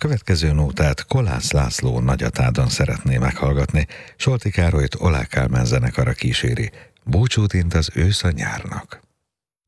következő nótát Kolász László nagyatádon szeretné meghallgatni, Solti Károlyt Oláh Kálmán zenekara kíséri. Búcsút int az ősz a nyárnak.